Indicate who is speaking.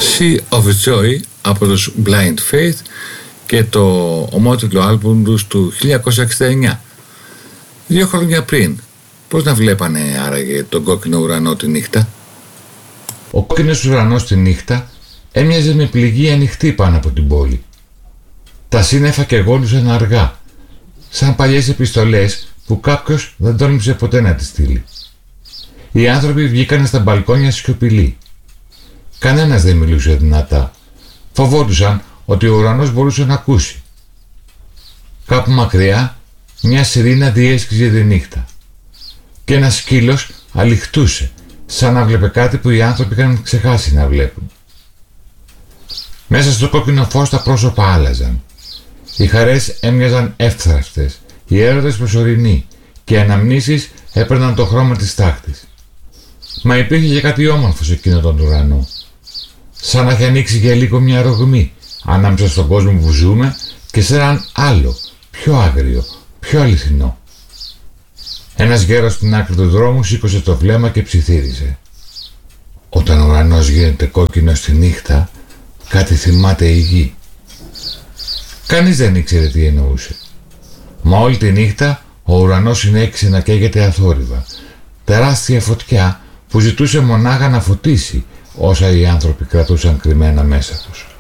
Speaker 1: Sea of Joy από τους Blind Faith και το ομότιτλο άλμπουμ τους του 1969. 2 χρόνια πριν. Πώς να βλέπανε άραγε τον κόκκινο ουρανό τη νύχτα?
Speaker 2: Ο κόκκινος ουρανός τη νύχτα έμοιαζε με πληγή ανοιχτή πάνω από την πόλη. Τα σύννεφα κεγόλουσαν αργά, σαν παλιές επιστολές που κάποιος δεν τόλμησε ποτέ να τις στείλει. Οι άνθρωποι βγήκαν στα μπαλκόνια σιωπηλοί. Κανένας δεν μιλούσε δυνατά. Φοβόντουσαν ότι ο ουρανός μπορούσε να ακούσει. Κάπου μακριά μια σιρήνα διέσχιζε τη νύχτα και ένας σκύλος αληχτούσε, σαν να βλέπε κάτι που οι άνθρωποι είχαν ξεχάσει να βλέπουν. Μέσα στο κόκκινο φως τα πρόσωπα άλλαζαν. Οι χαρές έμοιαζαν εύθραυστες, οι έρωτες προσωρινοί και οι αναμνήσεις έπαιρναν το χρώμα της τάχτης. Μα υπήρχε και κάτι όμορφο σε εκείνο τον ουρανό. Σαν να είχε ανοίξει για λίγο μια ρογμή ανάμεσα στον κόσμο που ζούμε και σε έναν άλλο, πιο άγριο, πιο αληθινό. Ένας γέρος στην άκρη του δρόμου σήκωσε το βλέμμα και ψιθύριζε. Όταν ο ουρανός γίνεται κόκκινο στη νύχτα, κάτι θυμάται η γη. Κανείς δεν ήξερε τι εννοούσε. Μα όλη τη νύχτα ο ουρανός συνέχισε να καίγεται αθόρυβα. Τεράστια φωτιά που ζητούσε μονάχα να φωτίσει όσα οι άνθρωποι κρατούσαν κρυμμένα μέσα τους.